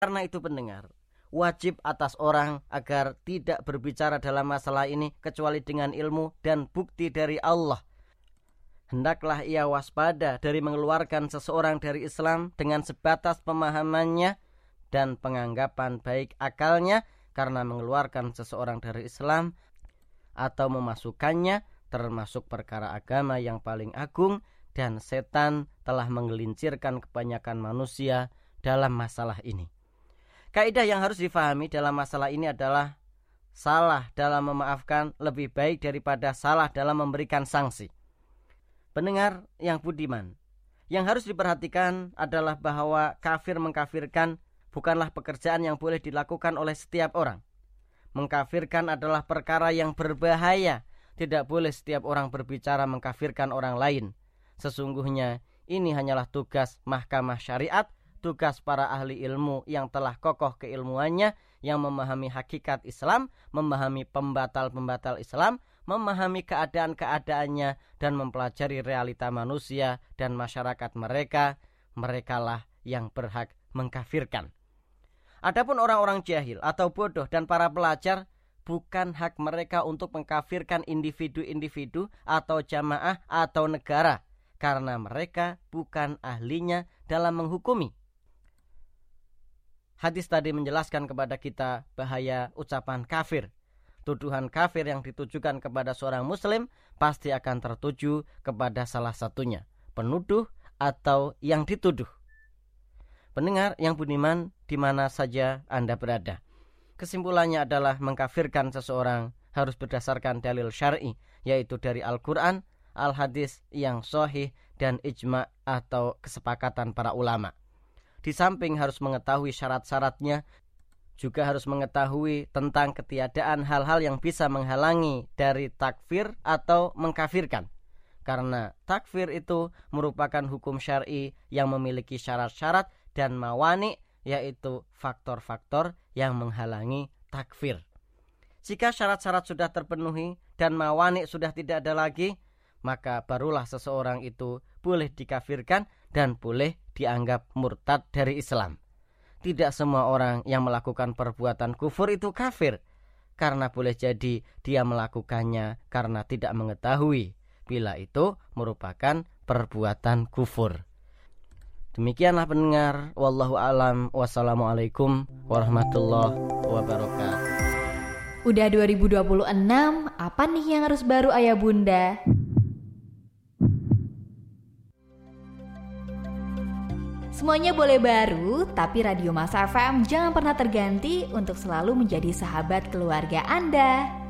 Karena itu pendengar, wajib atas orang agar tidak berbicara dalam masalah ini kecuali dengan ilmu dan bukti dari Allah. Hendaklah ia waspada dari mengeluarkan seseorang dari Islam dengan sebatas pemahamannya dan penganggapan baik akalnya, karena mengeluarkan seseorang dari Islam atau memasukkannya termasuk perkara agama yang paling agung, dan setan telah menggelincirkan kebanyakan manusia dalam masalah ini. Kaidah yang harus difahami dalam masalah ini adalah salah dalam memaafkan lebih baik daripada salah dalam memberikan sanksi. Pendengar yang budiman, yang harus diperhatikan adalah bahwa kafir mengkafirkan bukanlah pekerjaan yang boleh dilakukan oleh setiap orang. Mengkafirkan adalah perkara yang berbahaya. Tidak boleh setiap orang berbicara mengkafirkan orang lain. Sesungguhnya ini hanyalah tugas mahkamah syariat, tugas para ahli ilmu yang telah kokoh keilmuannya, yang memahami hakikat Islam, memahami pembatal-pembatal Islam, memahami keadaan-keadaannya, dan mempelajari realita manusia dan masyarakat mereka. Merekalah yang berhak mengkafirkan. Adapun orang-orang jahil atau bodoh dan para pelajar, bukan hak mereka untuk mengkafirkan individu-individu atau jamaah atau negara, karena mereka bukan ahlinya dalam menghukumi. Hadis tadi menjelaskan kepada kita bahaya ucapan kafir. Tuduhan kafir yang ditujukan kepada seorang muslim pasti akan tertuju kepada salah satunya, penuduh atau yang dituduh. Pendengar yang budiman, di mana saja Anda berada, kesimpulannya adalah mengkafirkan seseorang harus berdasarkan dalil syar'i, yaitu dari Al-Quran, Al-Hadis yang sahih, dan ijma' atau kesepakatan para ulama. Di samping harus mengetahui syarat-syaratnya, juga harus mengetahui tentang ketiadaan hal-hal yang bisa menghalangi dari takfir atau mengkafirkan. Karena takfir itu merupakan hukum syar'i yang memiliki syarat-syarat dan mawani, yaitu faktor-faktor yang menghalangi takfir. Jika syarat-syarat sudah terpenuhi dan mawani sudah tidak ada lagi, maka barulah seseorang itu boleh dikafirkan dan boleh dianggap murtad dari Islam. Tidak semua orang yang melakukan perbuatan kufur itu kafir, karena boleh jadi dia melakukannya karena tidak mengetahui bila itu merupakan perbuatan kufur. Demikianlah pendengar, wallahu alam, wassalamualaikum warahmatullahi wabarakatuh. Udah 2026, apa nih yang harus baru ayah bunda? Semuanya boleh baru, tapi Radio Masa FM jangan pernah terganti untuk selalu menjadi sahabat keluarga Anda.